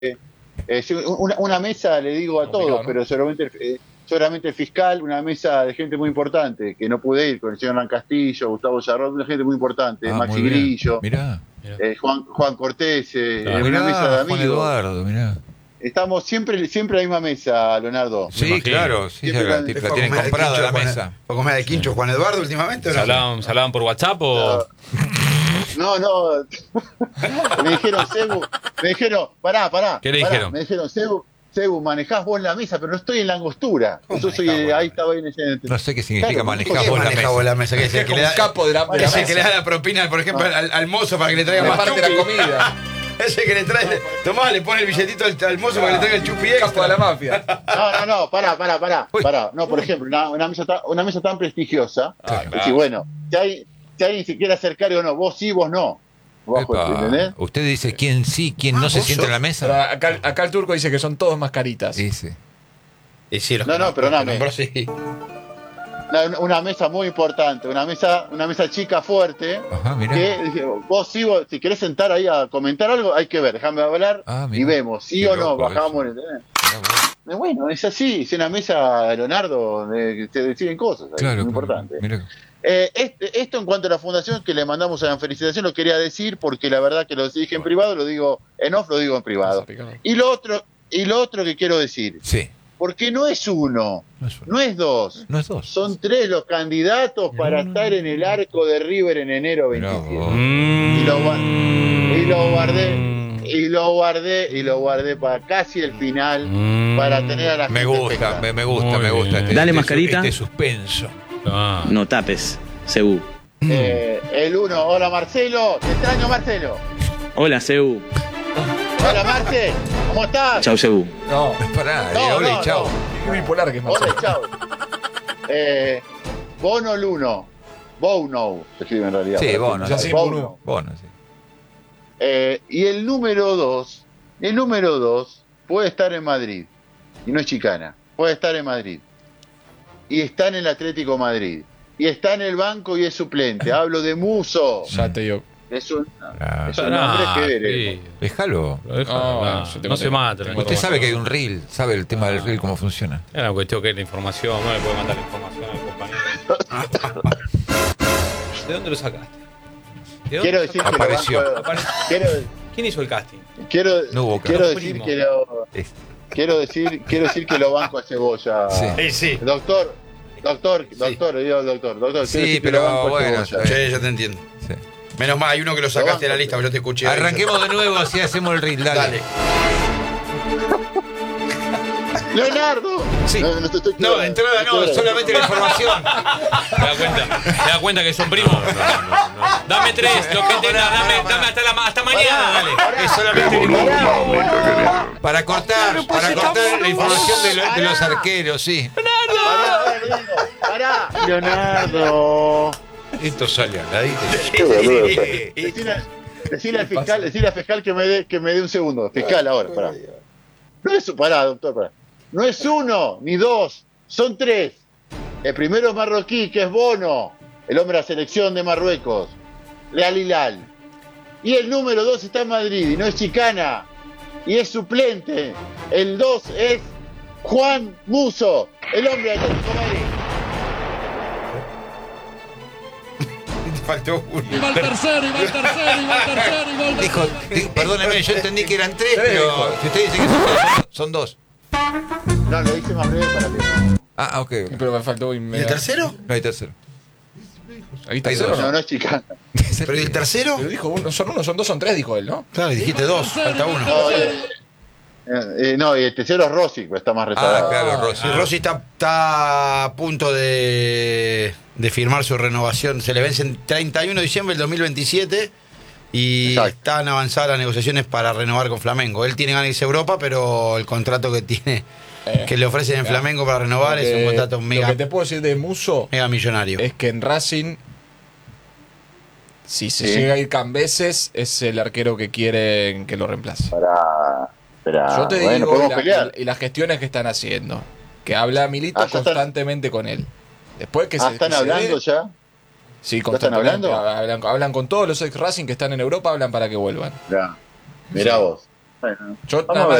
Sí, una mesa, le digo a Complicado, todos, ¿no? pero seguramente el fiscal, una mesa de gente muy importante, que no pude ir, con el señor Hernán Castillo, Gustavo Charrot, una gente muy importante, Ah, muy Maxi bien. Grillo, Mirá. Juan Cortés, Claro. una mesa de Mirá, Juan amigos. Eduardo, mirá. Estamos siempre en la misma mesa, Leonardo. Sí, imagino. claro, sí, Siempre la con- tienen ¿Fue a comer de comprada quincho la Juan- mesa. ¿Fue a comer de quincho Juan Eduardo últimamente o ¿Se no? hablaban por WhatsApp o...? No, me dijeron, Sebu, pará. ¿Qué le pará, dijeron? Me dijeron, Sebu, manejás vos la mesa, pero no estoy en la angostura. ¿Cómo Yo soy, manejás vos la ahí mesa? estaba en ese... No sé qué significa Claro, manejar ¿Qué vos la maneja mesa. vos la mesa? ¿Qué es el que le da, capo de la que es el que le mesa. da la propina, por ejemplo, al mozo para que le traiga Le más parte la chupi? comida. Ese que le trae, tomá, le pone el billetito al mozo para que le traiga el chupi Capo extra. de la mafia. No, pará. No, por ejemplo, una mesa tan prestigiosa. Claro. Es decir, bueno, si alguien se quiere acercar o no, vos sí, vos no. Epa, ¿Entendés? usted dice quién sí, quién no se ¿vos siente en sos? la Pero mesa. acá el turco dice que son todos mascaritas. Dice. Y sí, los No, que no, los que perdóname. nombró, sí. Una mesa muy importante, una mesa chica fuerte. Ajá, mirá. Que dije, vos si querés sentar ahí a comentar algo, hay que ver, déjame hablar Ah, y mirá. vemos, sí Qué o no, loco bajamos. eso. ¿entendés? Mirá vos. Bueno, es así, es una mesa, Leonardo, que se deciden cosas, ahí, Claro, muy importante. mirá. Esto en cuanto a la fundación, que le mandamos a la felicitación, lo quería decir porque la verdad que lo dije en privado, lo digo en off, lo digo en privado. Y lo otro que quiero decir, Sí, porque no es uno, no es uno. no es dos, No es dos. son tres los candidatos para estar en el arco de River en enero Mirá 27. vos. Y lo guardé para casi el final, para tener a la Me gente gusta, expectante. me gusta, Muy me gusta. bien. Dale, este mascarita. Este suspenso. Ah. No tapes, Cebu. El uno, hola Marcelo, te extraño Marcelo. Hola, Cebu. Hola Marce, ¿cómo estás? Chau, Cebu. No, Pará, No, hola no, y chao. qué bipolar que es más. Hola, chao. Bono Luno. Bono, se escribe en realidad. Sí, Pero- Bono. Ya sí, Bono. Bueno, sí. Y el número dos puede estar en Madrid. Y no es chicana. Puede estar en Madrid. Y está en el Atlético Madrid. Y está en el banco y es suplente. Hablo de Muso. Ya te digo. Es un Ah, nombre que veremos. sí. déjalo. Lo deja, No, yo te no se conté. mata. Tengo Usted todo sabe que hay más. un reel, sabe el tema del reel, cómo funciona. Es una cuestión que es la información, no le puede mandar la información al compañero. ¿De dónde lo sacaste? ¿De dónde Quiero lo decir sacaste? que lo Apareció. banco- Apareció. quiero, ¿Quién hizo el casting? quiero, No hubo quiero caso. decir Primo. que lo Es- quiero decir que lo banco a Cebolla. Sí. Sí. Doctor, le digo al doctor, quiero Sí, decir que pero lo banco a bueno, Cebolla. está bien. Sí, yo te entiendo. sí. Menos mal, hay uno que lo sacaste de la lista, pero yo te escuché. Arranquemos de nuevo, así hacemos el reel. Dale. Dale. Leonardo. Sí. No, te estoy No, de entrada no, solamente la información. ¿Te das cuenta que son primos? Dame tres, lo que tengas, dame hasta mañana, dale. Es solamente para cortar la información de los arqueros, sí. Pará. Leonardo. Esto sale al ladito. Qué boludo. Decile al fiscal que me dé un segundo. Fiscal, ahora, pará. No es, pará, doctor, pará. No es uno, ni dos, son tres. El primero es marroquí, que es Bono, el hombre de la selección de Marruecos, Al Hilal. Y el número dos está en Madrid, y no es chicana, y es suplente. El dos es Juan Muso, el hombre de Atlético de Madrid. Faltó uno. Dijo, perdóneme, yo entendí que eran tres, pero si usted dice que son dos, son dos. No, lo hice más breve para que no. Ah, ok. Pero me faltó ¿Y el tercero? No hay tercero. Ahí está Hay cero, dos. ¿no? No, no es chicana. ¿Pero y el tercero? Pero dijo uno, son dos, son tres, dijo él, ¿no? Claro, dijiste dos, falta uno. No, y el tercero es Rossi, que está más retardado. Ah, claro, Rossi. Sí, Rossi está a punto de firmar su renovación. Se le vence el 31 de diciembre del 2027 y Exacto. están avanzadas las negociaciones para renovar con Flamengo. Él tiene ganas de irse a Europa, pero el contrato que tiene que le ofrecen en Flamengo para renovar es un contrato Lo mega, que te puedo decir de Muso mega millonario. es que en Racing, si se Sí. llega a ir Cambeses, es el arquero que quieren que lo reemplace. Espera, Yo te bueno, digo, podemos pelear. y las gestiones que están haciendo, que habla Milito Ah, ya están- constantemente con él. Después que ¿Están que hablando dé, ya? sí, están constantemente. hablando? Hablan con todos los ex Racing que están en Europa, hablan para que vuelvan. Mirá vos. Bueno, Yo vamos nada a más ver.